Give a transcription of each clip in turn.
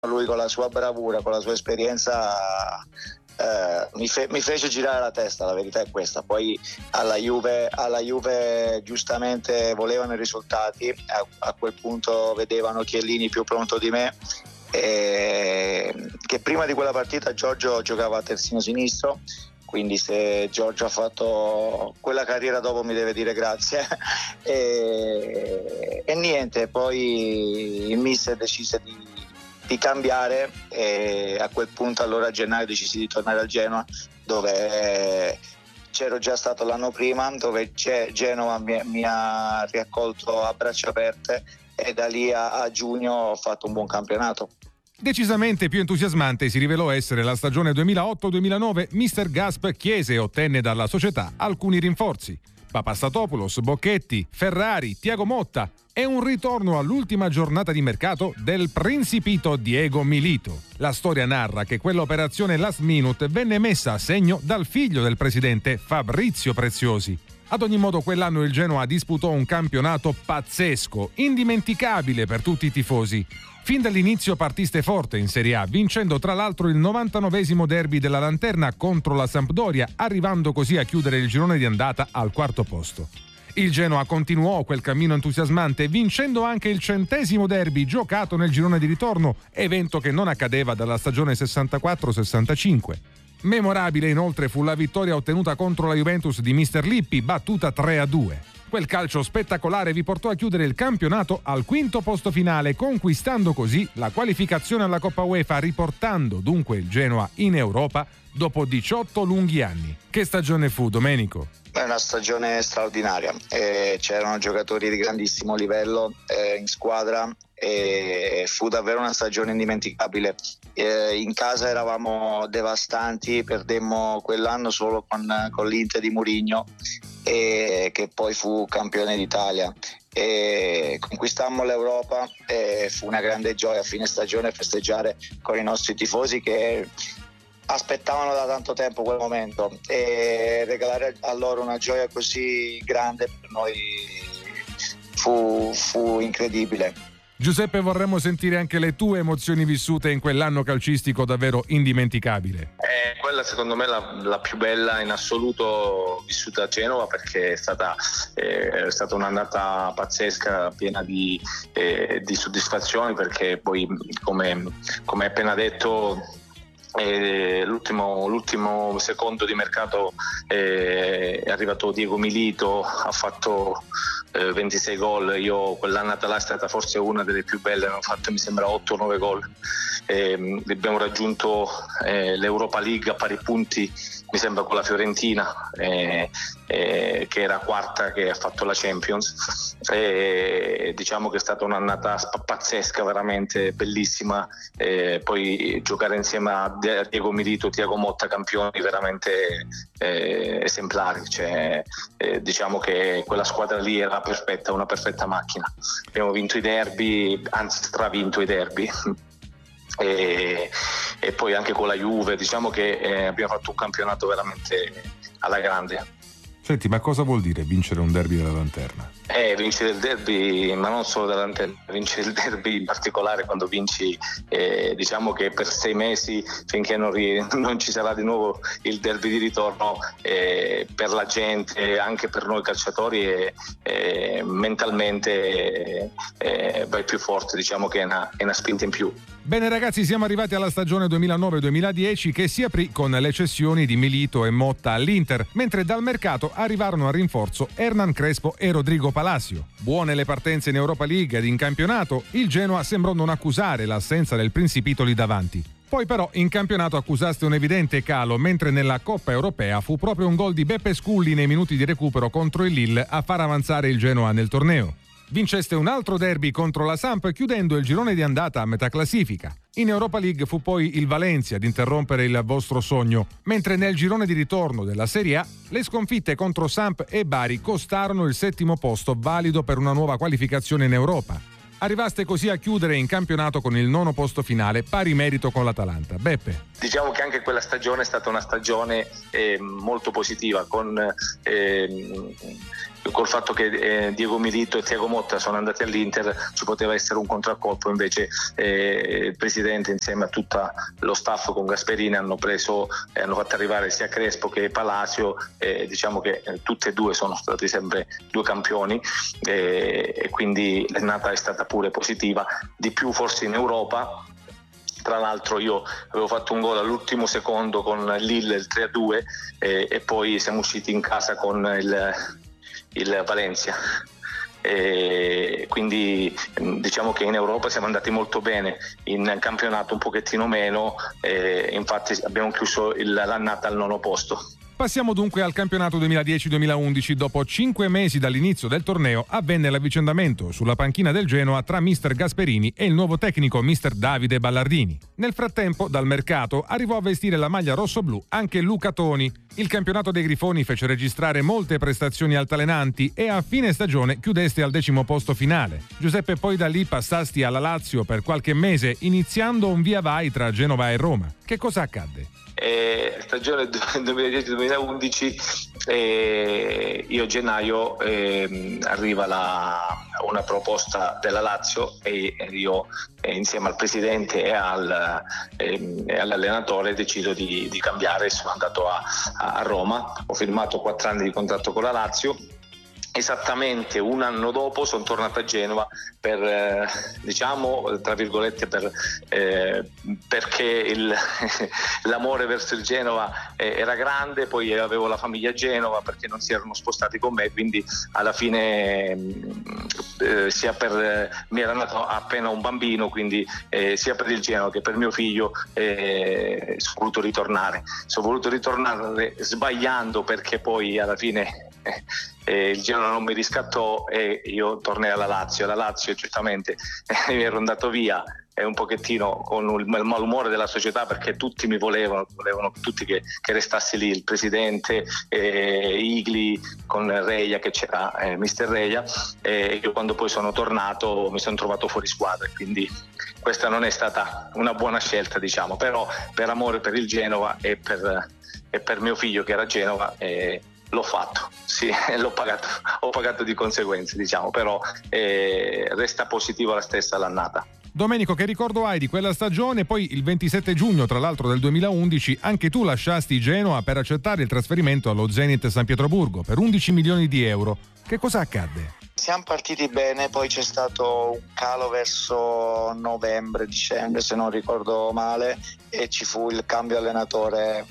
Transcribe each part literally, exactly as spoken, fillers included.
lui con la sua bravura, con la sua esperienza eh, mi, fe- mi fece girare la testa, la verità è questa. Poi alla Juve, alla Juve giustamente volevano i risultati, a, a quel punto vedevano Chiellini più pronto di me, e che prima di quella partita Giorgio giocava a terzino sinistro, quindi se Giorgio ha fatto quella carriera dopo mi deve dire grazie. e, e niente, poi il mister decise di, di cambiare e a quel punto allora a gennaio decisi di tornare al Genoa, dove c'ero già stato l'anno prima, dove Genova mi, mi ha riaccolto a braccia aperte e da lì a, a giugno ho fatto un buon campionato. Decisamente più entusiasmante si rivelò essere la stagione duemilaotto duemilanove. Mister Gasp chiese e ottenne dalla società alcuni rinforzi: Papastatopoulos, Bocchetti, Ferrari, Thiago Motta e un ritorno all'ultima giornata di mercato del principito Diego Milito. La storia narra che quell'operazione last minute venne messa a segno dal figlio del presidente, Fabrizio Preziosi. Ad ogni modo quell'anno il Genoa disputò un campionato pazzesco, indimenticabile per tutti i tifosi. Fin dall'inizio partiste forte in Serie A, vincendo tra l'altro il novantanovesimo derby della Lanterna contro la Sampdoria, arrivando così a chiudere il girone di andata al quarto posto. Il Genoa continuò quel cammino entusiasmante, vincendo anche il centesimo derby giocato nel girone di ritorno, evento che non accadeva dalla stagione sessantaquattro sessantacinque. Memorabile inoltre fu la vittoria ottenuta contro la Juventus di mister Lippi, battuta tre a due. Quel calcio spettacolare vi portò a chiudere il campionato al quinto posto finale, conquistando così la qualificazione alla Coppa UEFA, riportando dunque il Genoa in Europa dopo diciotto lunghi anni. Che stagione fu, Domenico? È una stagione straordinaria, eh, c'erano giocatori di grandissimo livello eh, in squadra e fu davvero una stagione indimenticabile. Eh, in casa eravamo devastanti, perdemmo quell'anno solo con, con l'Inter di Mourinho, e che poi fu campione d'Italia, e conquistammo l'Europa e fu una grande gioia a fine stagione festeggiare con i nostri tifosi che aspettavano da tanto tempo quel momento, e regalare a loro una gioia così grande per noi fu, fu incredibile. Giuseppe, vorremmo sentire anche le tue emozioni vissute in quell'anno calcistico davvero indimenticabile. Eh, quella secondo me è la, la più bella in assoluto vissuta a Genova, perché è stata, eh, è stata un'annata pazzesca, piena di, eh, di soddisfazioni, perché poi come, come hai appena detto Eh, l'ultimo, l'ultimo secondo di mercato eh, è arrivato Diego Milito, ha fatto eh, ventisei gol. Io quell'annata là è stata forse una delle più belle, hanno fatto mi sembra otto o nove gol. Eh, abbiamo raggiunto eh, l'Europa League a pari punti mi sembra con la Fiorentina, eh, eh, che era quarta, che ha fatto la Champions. Eh, diciamo che è stata un'annata pazzesca, veramente bellissima. Eh, poi giocare insieme a Diego Milito, Thiago Motta, campioni veramente eh, esemplari. Cioè, eh, diciamo che quella squadra lì era perfetta, una perfetta macchina. Abbiamo vinto i derby, anzi stravinto i derby. E, e poi anche con la Juve, diciamo che eh, abbiamo fatto un campionato veramente alla grande. Senti, ma cosa vuol dire vincere un derby della Lanterna? Eh, vincere il derby, ma non solo della Lanterna, vincere il derby in particolare quando vinci, eh, diciamo che per sei mesi, finché non, ri- non ci sarà di nuovo il derby di ritorno, eh, per la gente, anche per noi calciatori, eh, eh, mentalmente eh, vai più forte, diciamo che è una, è una spinta in più. Bene ragazzi, siamo arrivati alla stagione duemilanove duemiladieci, che si aprì con le cessioni di Milito e Motta all'Inter, mentre dal mercato arrivarono a rinforzo Hernan Crespo e Rodrigo Palacio. Buone le partenze in Europa League ed in campionato, il Genoa sembrò non accusare l'assenza del principito lì davanti. Poi però in campionato accusaste un evidente calo, mentre nella Coppa Europea fu proprio un gol di Beppe Sculli nei minuti di recupero contro il Lille a far avanzare il Genoa nel torneo. Vinceste un altro derby contro la Samp, chiudendo il girone di andata a metà classifica. In Europa League fu poi il Valencia ad interrompere il vostro sogno, mentre nel girone di ritorno della Serie A le sconfitte contro Samp e Bari costarono il settimo posto valido per una nuova qualificazione in Europa. Arrivaste così a chiudere in campionato con il nono posto finale, pari merito con l'Atalanta. Beppe. Diciamo che anche quella stagione è stata una stagione eh, molto positiva, con eh, col fatto che eh, Diego Milito e Thiago Motta sono andati all'Inter ci poteva essere un contraccolpo, invece eh, il presidente insieme a tutto lo staff con Gasperini hanno preso e eh, hanno fatto arrivare sia Crespo che Palacio, eh, diciamo che eh, tutte e due sono stati sempre due campioni, eh, e quindi l'annata è stata pure positiva, di più forse in Europa. Tra l'altro io avevo fatto un gol all'ultimo secondo con Lille, il tre a due, eh, e poi siamo usciti in casa con il, il Valencia. E quindi diciamo che in Europa siamo andati molto bene, in campionato un pochettino meno, e infatti abbiamo chiuso il, l'annata al nono posto. Passiamo dunque al campionato duemiladieci duemilaundici. Dopo cinque mesi dall'inizio del torneo avvenne l'avvicendamento sulla panchina del Genoa tra mister Gasperini e il nuovo tecnico mister Davide Ballardini. Nel frattempo, dal mercato, arrivò a vestire la maglia rossoblù anche Luca Toni. Il campionato dei Grifoni fece registrare molte prestazioni altalenanti e a fine stagione chiudeste al decimo posto finale. Giuseppe, poi da lì passasti alla Lazio per qualche mese, iniziando un via vai tra Genova e Roma. Che cosa accadde? Eh, stagione duemiladieci duemilaundici, eh, io a gennaio eh, arriva la, una proposta della Lazio e io eh, insieme al presidente e, al, eh, e all'allenatore decido di, di cambiare. Sono andato a, a Roma, ho firmato quattro anni di contratto con la Lazio. Esattamente un anno dopo sono tornato a Genova per, eh, diciamo, tra virgolette, per, eh, perché il, l'amore verso il Genova eh, era grande, poi avevo la famiglia a Genova perché non si erano spostati con me, quindi alla fine eh, sia per eh, mi era nato appena un bambino, quindi eh, sia per il Genova che per mio figlio eh, sono voluto ritornare. Sono voluto ritornare sbagliando, perché poi alla fine eh, eh, il Genova non mi riscattò e io tornai alla Lazio. La Lazio certamente eh, mi ero andato via eh, un pochettino con il malumore della società, perché tutti mi volevano, volevano tutti che, che restassi lì, il presidente, eh, Igli con Reia, che c'era eh, mister Reia, e io quando poi sono tornato mi sono trovato fuori squadra, quindi questa non è stata una buona scelta, diciamo, però per amore per il Genova e per, e per mio figlio che era a Genova eh, l'ho fatto, sì, l'ho pagato, ho pagato di conseguenza, diciamo, però eh, resta positiva la stessa l'annata. Domenico, che ricordo hai di quella stagione? Poi il ventisette giugno, tra l'altro, del duemilaundici, anche tu lasciasti Genoa per accettare il trasferimento allo Zenit San Pietroburgo per undici milioni di euro. Che cosa accadde? Siamo partiti bene, poi c'è stato un calo verso novembre, dicembre, se non ricordo male, e ci fu il cambio allenatore.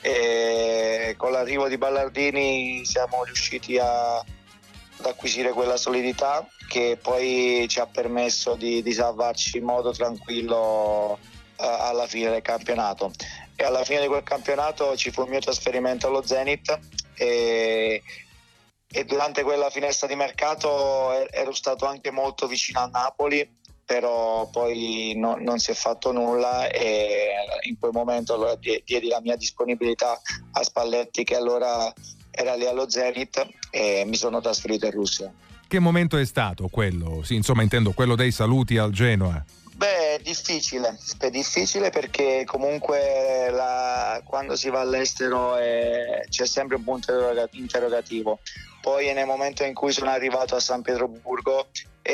E con l'arrivo di Ballardini siamo riusciti a, ad acquisire quella solidità che poi ci ha permesso di, di salvarci in modo tranquillo uh, alla fine del campionato. E alla fine di quel campionato ci fu il mio trasferimento allo Zenit e, e durante quella finestra di mercato ero stato anche molto vicino a Napoli, però poi no, non si è fatto nulla e in quel momento allora diedi la mia disponibilità a Spalletti, che allora era lì allo Zenit, e mi sono trasferito in Russia. Che momento è stato quello? Sì, insomma, intendo quello dei saluti al Genoa. Beh, difficile, è difficile perché comunque la, quando si va all'estero è, c'è sempre un punto interrogativo. Poi nel momento in cui sono arrivato a San Pietroburgo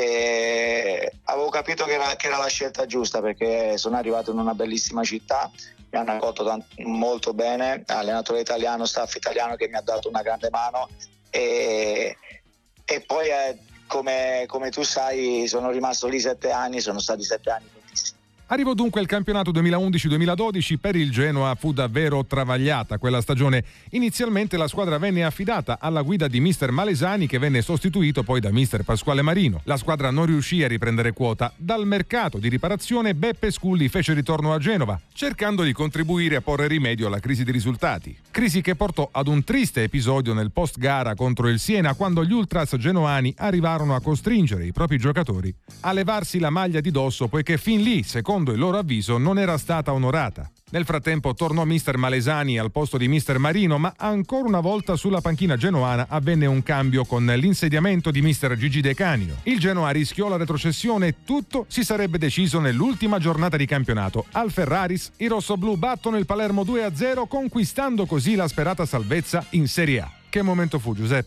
e avevo capito che era, che era la scelta giusta, perché sono arrivato in una bellissima città, mi hanno accolto tanto, molto bene, allenatore italiano, staff italiano che mi ha dato una grande mano e, e poi eh, come, come tu sai sono rimasto lì sette anni, sono stati sette anni bellissimi. Arrivò dunque il campionato duemilaundici duemiladodici. Per il Genoa fu davvero travagliata quella stagione. Inizialmente la squadra venne affidata alla guida di mister Malesani, che venne sostituito poi da mister Pasquale Marino. La squadra non riuscì a riprendere quota. Dal mercato di riparazione Beppe Sculli fece ritorno a Genova, cercando di contribuire a porre rimedio alla crisi di risultati. Crisi che portò ad un triste episodio nel post gara contro il Siena, quando gli ultras genoani arrivarono a costringere i propri giocatori a levarsi la maglia di dosso, poiché fin lì, secondo il loro avviso, non era stata onorata. Nel frattempo tornò mister Malesani al posto di mister Marino, ma ancora una volta sulla panchina genoana avvenne un cambio con l'insediamento di mister Gigi De Canio. Il Genoa rischiò la retrocessione e tutto si sarebbe deciso nell'ultima giornata di campionato. Al Ferraris i rossoblù battono il Palermo due a zero, conquistando così la sperata salvezza in Serie A. Che momento fu, Giuseppe?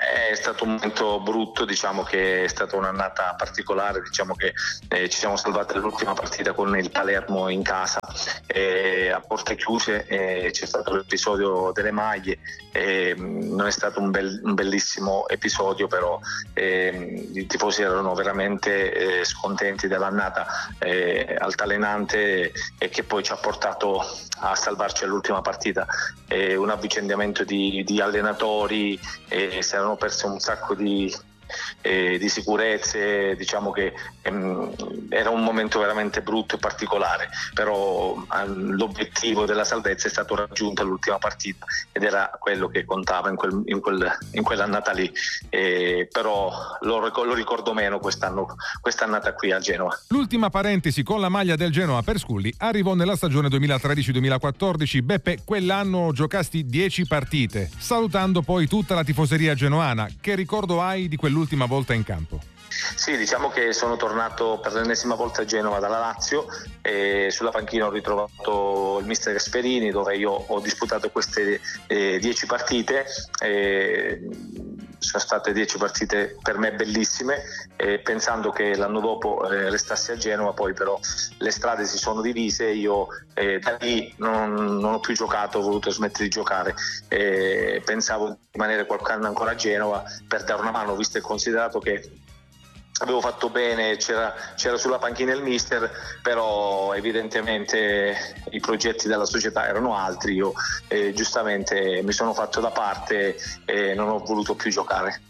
È stato un momento brutto, diciamo che è stata un'annata particolare, diciamo che eh, ci siamo salvati all'ultima partita con il Palermo in casa eh, a porte chiuse, eh, c'è stato l'episodio delle maglie, eh, non è stato un, bel, un bellissimo episodio, però eh, i tifosi erano veramente eh, scontenti dell'annata eh, altalenante e che poi ci ha portato a salvarci all'ultima partita. Eh, un avvicendamento di, di allenatori, eh, si erano perse un sacco di, eh, di sicurezze, diciamo che ehm, era un momento veramente brutto e particolare, però ehm, l'obiettivo della salvezza è stato raggiunto all'ultima partita ed era quello che contava in, quel, in, quel, in quell'annata lì, eh, però lo, lo ricordo meno quest'anno, quest'annata qui a Genova. L'ultima parentesi con la maglia del Genoa per Scully arrivò nella stagione duemilatredici duemilaquattordici. Beppe, quell'anno giocasti dieci partite, salutando poi tutta la tifoseria genoana. Che ricordo hai di quell'ultima volta in campo? Sì, diciamo che sono tornato per l'ennesima volta a Genova dalla Lazio e sulla panchina ho ritrovato il mister Gasperini, dove io ho disputato queste eh, dieci partite. Eh, sono state dieci partite per me bellissime, eh, pensando che l'anno dopo eh, restassi a Genova, poi però le strade si sono divise, io eh, da lì non, non ho più giocato, ho voluto smettere di giocare, eh, pensavo di rimanere qualche anno ancora a Genova per dare una mano, visto e considerato che avevo fatto bene, c'era, c'era sulla panchina il mister, però evidentemente i progetti della società erano altri, io eh, giustamente mi sono fatto da parte e non ho voluto più giocare,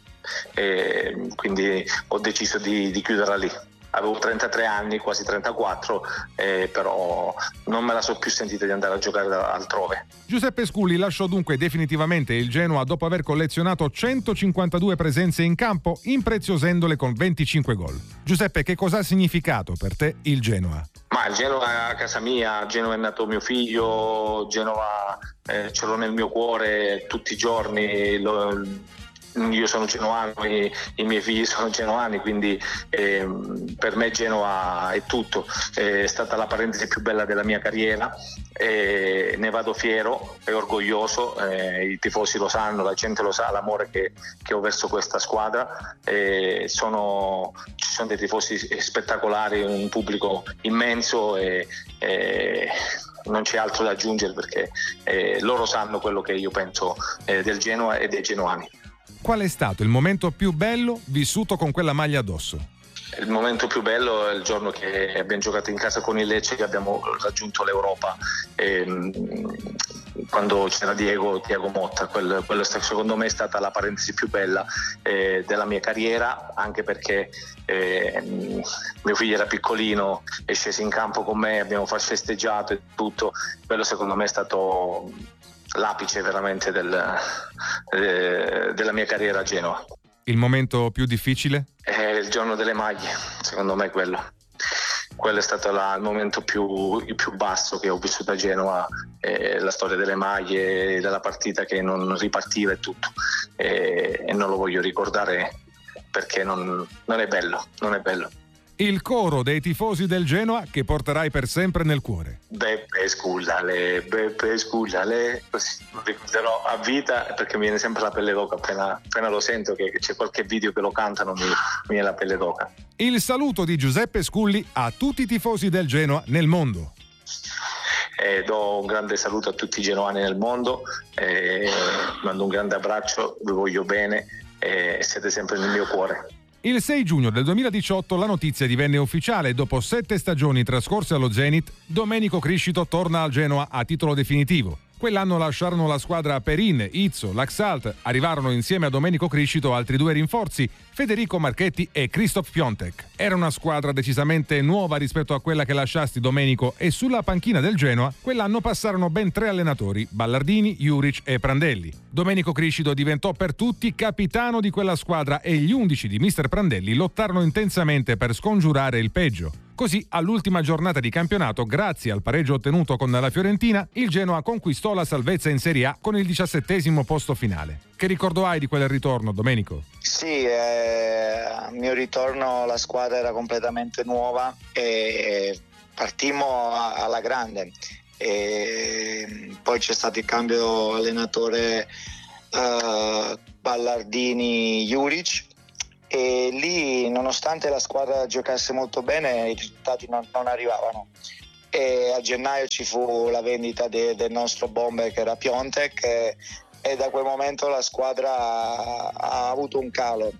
e quindi ho deciso di, di chiuderla lì. Avevo trentatré anni, quasi trentaquattro, eh, però non me la so più sentita di andare a giocare da altrove. Giuseppe Scully lasciò dunque definitivamente il Genoa dopo aver collezionato centocinquantadue presenze in campo, impreziosendole con venticinque gol. Giuseppe, che cosa ha significato per te il Genoa? Ma il Genova è a casa mia, Genova è nato mio figlio, Genova eh, ce l'ho nel mio cuore tutti i giorni. Lo, io sono genoano, i, i miei figli sono genoani, quindi eh, per me Genova è tutto, è stata la parentesi più bella della mia carriera, e ne vado fiero e orgoglioso, eh, i tifosi lo sanno, la gente lo sa, l'amore che, che ho verso questa squadra, e sono, ci sono dei tifosi spettacolari, un pubblico immenso e, e non c'è altro da aggiungere, perché eh, loro sanno quello che io penso eh, del Genoa e dei genoani. Qual è stato il momento più bello vissuto con quella maglia addosso? Il momento più bello è il giorno che abbiamo giocato in casa con il Lecce, che abbiamo raggiunto l'Europa, e, quando c'era Diego, Diego Motta. Quello, quello secondo me è stata la parentesi più bella eh, della mia carriera, anche perché eh, mio figlio era piccolino, è sceso in campo con me, abbiamo festeggiato e tutto. Quello secondo me è stato l'apice veramente del, eh, della mia carriera a Genova. Il momento più difficile? È il giorno delle maglie, secondo me quello. Quello è stato la, il momento più, il più basso che ho vissuto a Genova, eh, la storia delle maglie, della partita che non ripartiva e tutto. E, e non lo voglio ricordare perché non, non è bello, non è bello. Il coro dei tifosi del Genoa che porterai per sempre nel cuore. Beppe scusale, Beppe scusale, così lo ricorderò a vita, perché mi viene sempre la pelle d'oca appena, appena lo sento, che c'è qualche video che lo cantano, mi, mi viene la pelle d'oca. Il saluto di Giuseppe Scully a tutti i tifosi del Genoa nel mondo. Eh, do un grande saluto a tutti i genoani nel mondo, eh, mando un grande abbraccio, vi voglio bene e eh, siete sempre nel mio cuore. Il sei giugno del duemiladiciotto la notizia divenne ufficiale. Dopo sette stagioni trascorse allo Zenit, Domenico Criscito torna al Genoa a titolo definitivo. Quell'anno lasciarono la squadra Perin, Izzo, Laxalt. Arrivarono insieme a Domenico Criscito altri due rinforzi, Federico Marchetti e Christoph Piontek. Era una squadra decisamente nuova rispetto a quella che lasciasti, Domenico, e sulla panchina del Genoa quell'anno passarono ben tre allenatori: Ballardini, Juric e Prandelli. Domenico Criscito diventò per tutti capitano di quella squadra e gli undici di mister Prandelli lottarono intensamente per scongiurare il peggio. Così, all'ultima giornata di campionato, grazie al pareggio ottenuto con la Fiorentina, il Genoa conquistò la salvezza in Serie A con il diciassettesimo posto finale. Che ricordo hai di quel ritorno, Domenico? Sì, eh, a mio ritorno la squadra era completamente nuova e partimmo alla grande. E poi c'è stato il cambio allenatore uh, Ballardini, Juric, e lì, nonostante la squadra giocasse molto bene, i risultati non, non arrivavano. E a gennaio ci fu la vendita de, del nostro bomber, che era Piontek, e, e da quel momento la squadra ha, ha avuto un calo.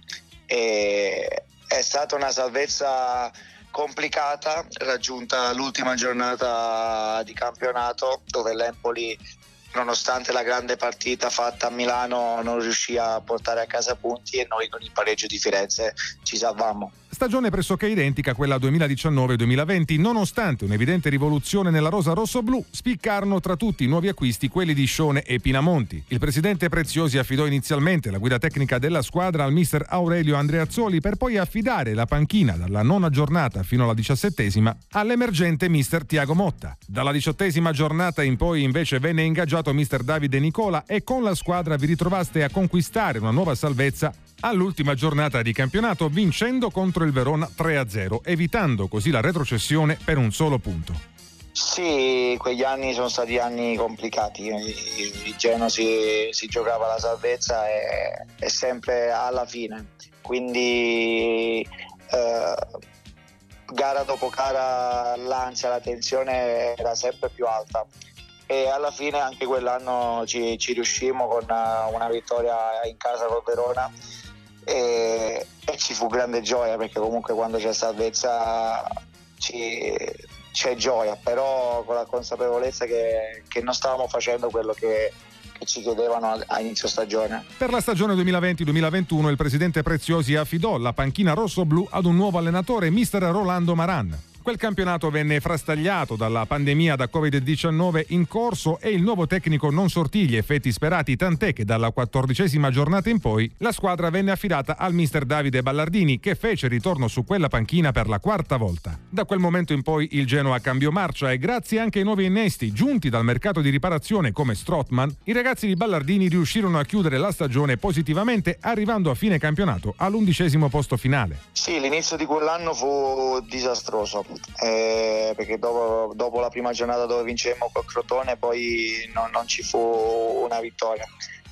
E è stata una salvezza complicata, raggiunta l'ultima giornata di campionato, dove l'Empoli, nonostante la grande partita fatta a Milano, non riuscì a portare a casa punti, e noi con il pareggio di Firenze ci salvammo. Stagione pressoché identica a quella duemiladiciannove duemilaventi, nonostante un'evidente rivoluzione nella rosa rosso-blu, spiccarono tra tutti i nuovi acquisti quelli di Scione e Pinamonti. Il presidente Preziosi affidò inizialmente la guida tecnica della squadra al mister Aurelio Andreazzoli, per poi affidare la panchina dalla nona giornata fino alla diciassettesima all'emergente mister Tiago Motta. Dalla diciottesima giornata in poi invece venne ingaggiato mister Davide Nicola, e con la squadra vi ritrovaste a conquistare una nuova salvezza all'ultima giornata di campionato, vincendo contro il Verona tre a zero, evitando così la retrocessione per un solo punto. Sì, quegli anni sono stati anni complicati. Il Genoa si, si giocava la salvezza e, e sempre alla fine, quindi eh, gara dopo gara l'ansia, la tensione era sempre più alta, e alla fine anche quell'anno ci, ci riuscimmo con una, una vittoria in casa col Verona. E, e ci fu grande gioia, perché comunque quando c'è salvezza ci, c'è gioia, però con la consapevolezza che, che non stavamo facendo quello che, che ci chiedevano a, a inizio stagione. Per la stagione duemilaventi duemilaventuno il presidente Preziosi affidò la panchina rosso-blu ad un nuovo allenatore, mister Rolando Maran. Quel campionato venne frastagliato dalla pandemia da covid diciannove in corso, e il nuovo tecnico non sortì gli effetti sperati, tant'è che dalla quattordicesima giornata in poi la squadra venne affidata al mister Davide Ballardini, che fece ritorno su quella panchina per la quarta volta. Da quel momento in poi il Genoa cambiò marcia, e grazie anche ai nuovi innesti giunti dal mercato di riparazione come Strootman, i ragazzi di Ballardini riuscirono a chiudere la stagione positivamente, arrivando a fine campionato all'undicesimo posto finale. Sì, l'inizio di quell'anno fu disastroso. Eh, perché dopo, dopo la prima giornata dove vincemmo col Crotone poi non, non ci fu una vittoria,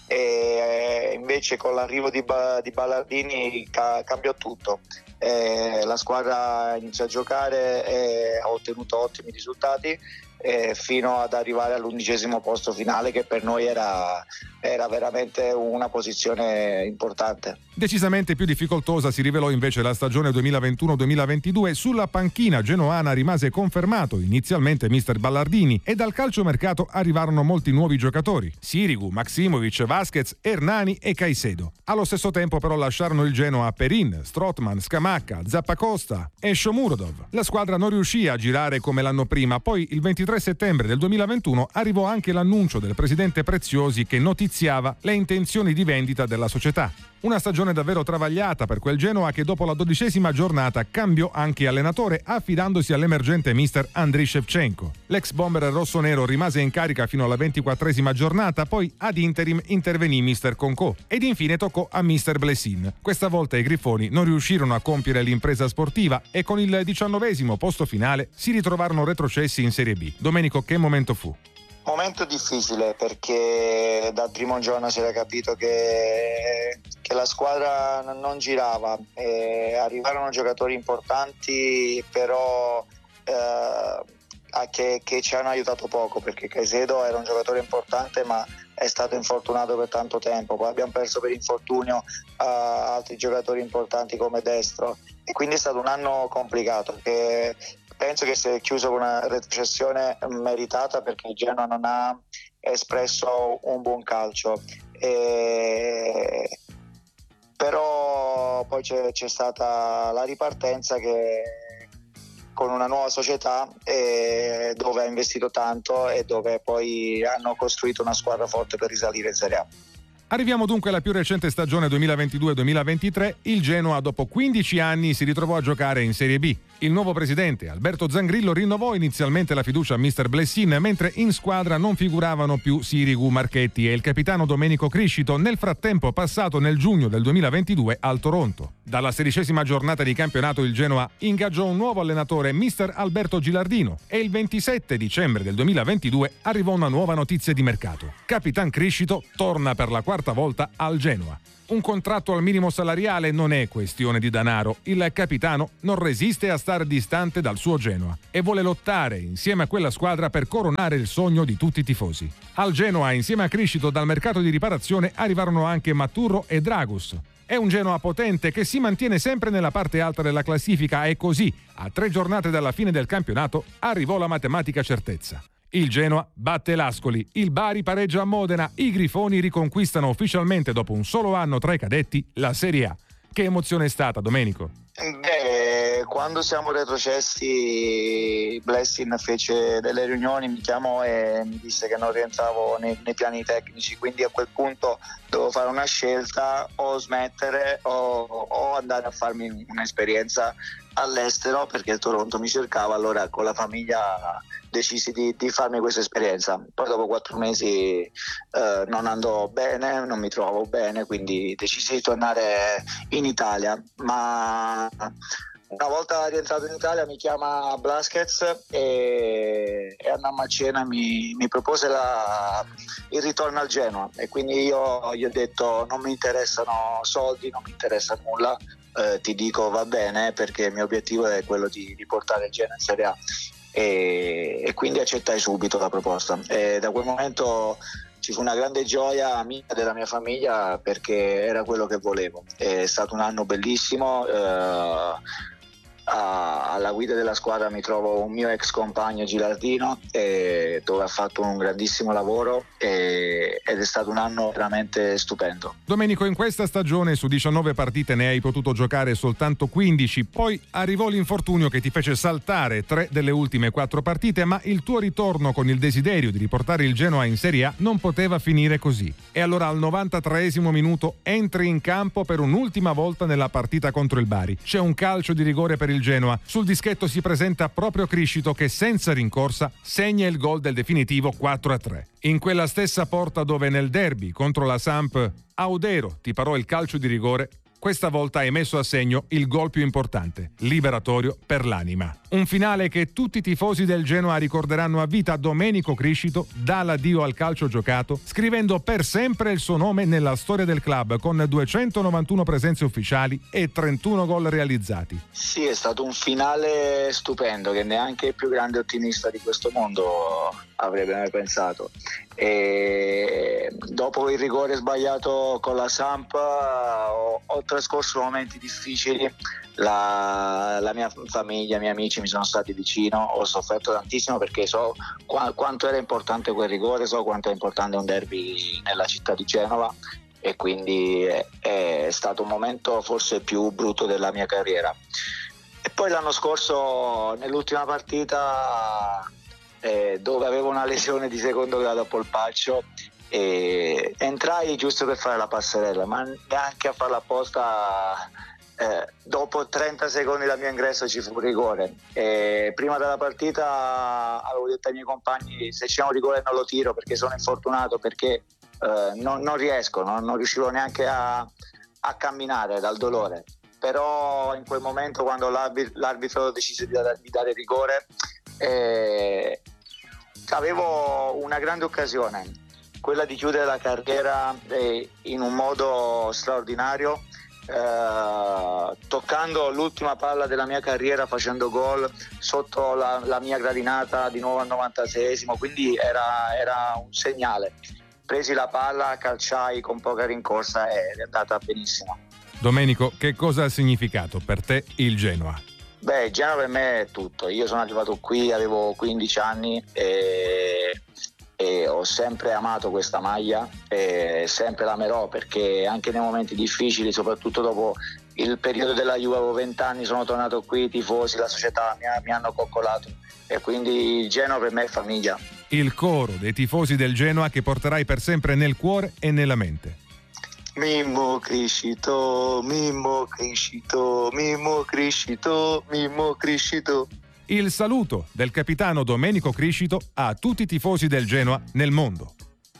e eh, invece con l'arrivo di, ba, di Ballardini ca, cambiò tutto. Eh, la squadra iniziò a giocare e ha ottenuto ottimi risultati, eh, fino ad arrivare all'undicesimo posto finale, che per noi era, era veramente una posizione importante. Decisamente più difficoltosa si rivelò invece la stagione duemilaventuno duemilaventidue. Sulla panchina genoana rimase confermato inizialmente mister Ballardini, e dal calciomercato arrivarono molti nuovi giocatori: Sirigu, Maximovic, Vasquez, Hernani e Caicedo. Allo stesso tempo però lasciarono il Genoa Perin, Strootman, Scamacca, Zappacosta e Shomurodov. La squadra non riuscì a girare come l'anno prima, poi il ventitré settembre del duemilaventuno arrivò anche l'annuncio del presidente Preziosi, che notiziava le intenzioni di vendita della società. Una stagione davvero travagliata per quel Genoa, che dopo la dodicesima giornata cambiò anche allenatore, affidandosi all'emergente mister Andriy Shevchenko. L'ex bomber rossonero rimase in carica fino alla ventiquattresima giornata, poi ad interim intervenì mister Concò, ed infine toccò a mister Blessin. Questa volta i Grifoni non riuscirono a compiere l'impresa sportiva, e con il diciannovesimo posto finale si ritrovarono retrocessi in Serie B. Domenico, che momento fu? Momento difficile, perché dal primo giorno si era capito che, che la squadra non girava, e arrivarono giocatori importanti, però eh, che, che ci hanno aiutato poco, perché Caicedo era un giocatore importante ma è stato infortunato per tanto tempo. Poi abbiamo perso per infortunio uh, altri giocatori importanti come Destro, e quindi è stato un anno complicato, che penso che si è chiuso con una retrocessione meritata, perché il Genoa non ha espresso un buon calcio. E... però poi c'è, c'è stata la ripartenza, che con una nuova società, e dove ha investito tanto, e dove poi hanno costruito una squadra forte per risalire in Serie A. Arriviamo dunque alla più recente stagione duemilaventidue duemilaventitré. Il Genoa dopo quindici anni si ritrovò a giocare in Serie B. Il nuovo presidente, Alberto Zangrillo, rinnovò inizialmente la fiducia a mister Blessin, mentre in squadra non figuravano più Sirigu Marchetti e il capitano Domenico Criscito, nel frattempo passato nel giugno del duemilaventidue al Toronto. Dalla sedicesima giornata di campionato il Genoa ingaggiò un nuovo allenatore, mister Alberto Gilardino, e il ventisette dicembre del duemilaventidue arrivò una nuova notizia di mercato. Capitan Criscito torna per la quarta volta al Genoa. Un contratto al minimo salariale non è questione di denaro. Il capitano non resiste a stare distante dal suo Genoa e vuole lottare insieme a quella squadra per coronare il sogno di tutti i tifosi. Al Genoa, insieme a Criscito, dal mercato di riparazione arrivarono anche Maturro e Dragus. È un Genoa potente che si mantiene sempre nella parte alta della classifica e così, a tre giornate dalla fine del campionato, arrivò la matematica certezza. Il Genoa batte l'Ascoli, il Bari pareggia a Modena, i Grifoni riconquistano ufficialmente dopo un solo anno tra i cadetti la Serie A. Che emozione è stata, Domenico? Beh, quando siamo retrocessi, Blessin fece delle riunioni, mi chiamò e mi disse che non rientravo nei, nei piani tecnici, quindi a quel punto dovevo fare una scelta: o smettere o, o andare a farmi un'esperienza all'estero, perché il Toronto mi cercava. Allora con la famiglia decisi di, di farmi questa esperienza. Poi dopo quattro mesi eh, non andò bene, non mi trovavo bene, quindi decisi di tornare in Italia. Ma una volta rientrato in Italia mi chiama Blaskets e, e andammo a cena e mi, mi propose la, il ritorno al Genoa, e quindi io gli ho detto: non mi interessano soldi, non mi interessa nulla, eh, ti dico va bene, perché il mio obiettivo è quello di, di portare il Genoa in Serie A. E, e quindi accettai subito la proposta, e da quel momento ci fu una grande gioia mia e della mia famiglia, perché era quello che volevo. È stato un anno bellissimo. eh, a, alla guida della squadra mi trovo un mio ex compagno Gilardino, eh, dove ha fatto un grandissimo lavoro, eh, ed è stato un anno veramente stupendo. Domenico, in questa stagione su diciannove partite ne hai potuto giocare soltanto quindici, poi arrivò l'infortunio che ti fece saltare tre delle ultime quattro partite, ma il tuo ritorno con il desiderio di riportare il Genoa in Serie A non poteva finire così. E allora al novantatreesimo minuto entri in campo per un'ultima volta nella partita contro il Bari. C'è un calcio di rigore per il Genoa. Sul dischetto si presenta proprio Criscito, che senza rincorsa segna il gol del definitivo quattro a tre. In quella stessa porta dove nel derby contro la Samp Audero ti parò il calcio di rigore, questa volta hai messo a segno il gol più importante, liberatorio per l'anima. Un finale che tutti i tifosi del Genoa ricorderanno a vita. Domenico Criscito dà l'addio al calcio giocato, scrivendo per sempre il suo nome nella storia del club, con duecentonovantuno presenze ufficiali e trentuno gol realizzati. Sì, è stato un finale stupendo che neanche il più grande ottimista di questo mondo avrebbe mai pensato. E dopo il rigore sbagliato con la Samp ho, ho trascorso momenti difficili. La, la mia famiglia, i miei amici mi sono stati vicino, ho sofferto tantissimo perché so qua, quanto era importante quel rigore, so quanto è importante un derby nella città di Genova, e quindi è, è stato un momento forse più brutto della mia carriera. E poi l'anno scorso, nell'ultima partita, eh, dove avevo una lesione di secondo grado al polpaccio, e entrai giusto per fare la passerella, ma neanche a farla apposta. Eh, dopo trenta secondi dal mio ingresso ci fu un rigore, e prima della partita avevo detto ai miei compagni: se c'è un rigore non lo tiro perché sono infortunato, perché eh, non, non riesco, non, non riuscivo neanche a, a camminare dal dolore. Però in quel momento, quando l'arbitro, l'arbitro decise di, di dare rigore, eh, avevo una grande occasione, quella di chiudere la carriera eh, in un modo straordinario, Uh, toccando l'ultima palla della mia carriera, facendo gol sotto la, la mia gradinata di nuovo al novantaseiesimo, quindi era, era un segnale. Presi la palla, calciai con poca rincorsa ed è andata benissimo. Domenico, che cosa ha significato per te il Genoa? Beh, Genoa per me è tutto. Io sono arrivato qui, avevo quindici anni e e ho sempre amato questa maglia e sempre l'amerò, perché anche nei momenti difficili, soprattutto dopo il periodo della Juve, avevo venti anni, sono tornato qui, i tifosi, la società mi, ha, mi hanno coccolato, e quindi il Genoa per me è famiglia. Il coro dei tifosi del Genoa che porterai per sempre nel cuore e nella mente. Mimmo crescito, Mimmo crescito, Mimmo crescito, Mimmo crescito. Il saluto del capitano Domenico Criscito a tutti i tifosi del Genoa nel mondo.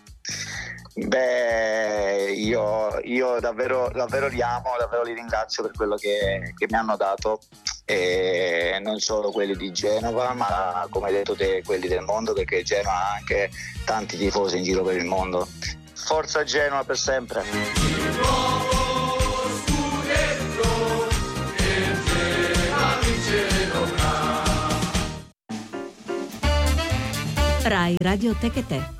Beh, io, io davvero, davvero li amo, davvero li ringrazio per quello che, che mi hanno dato, e non solo quelli di Genova, ma come hai detto te, quelli del mondo, perché Genova ha anche tanti tifosi in giro per il mondo. Forza Genova per sempre! Rai Radio Tech e Te.